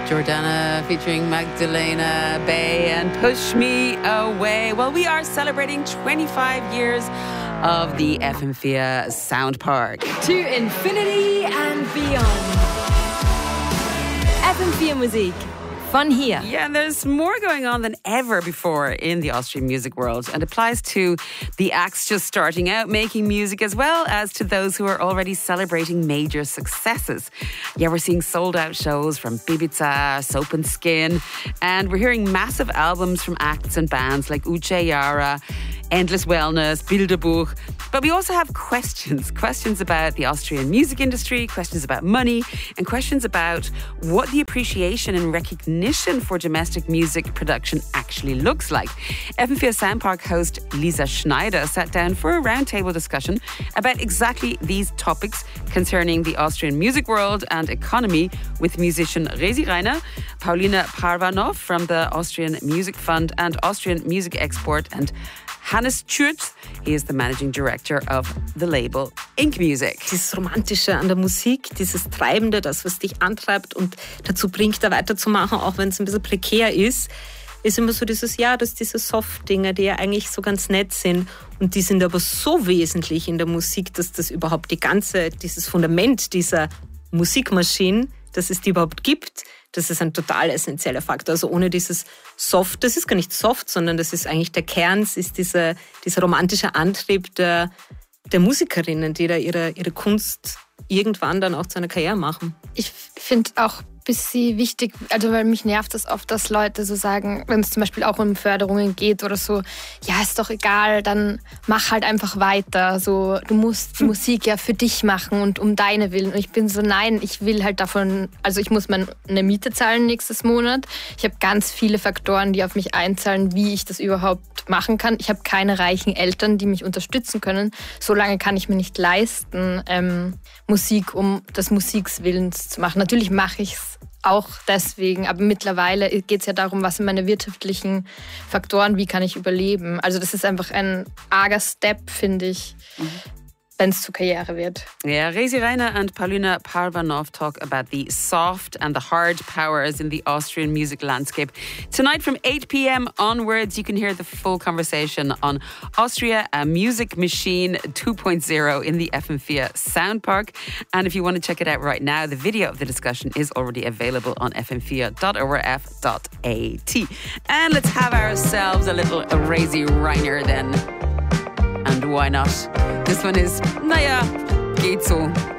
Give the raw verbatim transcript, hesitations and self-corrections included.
Jordana featuring Magdalena Bay and Push Me Away. Well, we are celebrating twenty-five years of the F M F I A Sound Park. To infinity and beyond. F M F I A Musik. Von hier. Yeah, and there's more going on than ever before in the Austrian music world, and applies to the acts just starting out making music as well as to those who are already celebrating major successes. Yeah, we're seeing sold out shows from Bibiza, Soap and Skin, and we're hearing massive albums from acts and bands like Uche Yara, Endless Wellness, Bilderbuch. But we also have questions, questions about the Austrian music industry, questions about money, and questions about what the appreciation and recognition for domestic music production actually looks like. F M F I A Sound Park host Lisa Schneider sat down for a roundtable discussion about exactly these topics concerning the Austrian music world and economy with musician Rezi Reiner, Paulina Parvanov from the Austrian Music Fund and Austrian Music Export, and Hannes Schürz. He is the managing director of the label Ink Music. Dieses Romantische an der Musik, dieses Treibende, das, was dich antreibt und dazu bringt, da weiterzumachen, auch wenn es ein bisschen prekär ist, ist immer so dieses, ja, dass diese Soft-Dinge, die ja eigentlich so ganz nett sind, und die sind aber so wesentlich in der Musik, dass das überhaupt die ganze, dieses Fundament dieser Musikmaschine, dass es die überhaupt gibt, das ist ein total essentieller Faktor. Also ohne dieses Soft, das ist gar nicht Soft, sondern das ist eigentlich der Kern, es ist dieser, dieser romantische Antrieb der, der Musikerinnen, die da ihre, ihre Kunst irgendwann dann auch zu einer Karriere machen. Ich finde auch ein bisschen wichtig, also weil mich nervt das oft, dass Leute so sagen, wenn es zum Beispiel auch um Förderungen geht oder so, ja, ist doch egal, dann mach halt einfach weiter. So, du musst die hm. Musik ja für dich machen und um deine Willen. Und ich bin so, nein, ich will halt davon, also ich muss meine Miete zahlen nächstes Monat. Ich habe ganz viele Faktoren, die auf mich einzahlen, wie ich das überhaupt machen kann. Ich habe keine reichen Eltern, die mich unterstützen können. So lange kann ich mir nicht leisten, ähm, Musik um des Musiks Willens zu machen. Natürlich mache ich es auch deswegen, aber mittlerweile geht es ja darum, was sind meine wirtschaftlichen Faktoren, wie kann ich überleben. Also das ist einfach ein arger Step, finde ich, mhm. wenn es zur Karriere wird. Yeah, Rezi Reiner and Paulina Parvanov talk about the soft and the hard powers in the Austrian music landscape. Tonight from eight p.m. onwards, you can hear the full conversation on Austria, a music machine two point oh in the F M F I A Sound Park. And if you want to check it out right now, the video of the discussion is already available on f m f i a dot o r f dot a t. And let's have ourselves a little Rezi Reiner then. And why not? This one is, naja, geht so.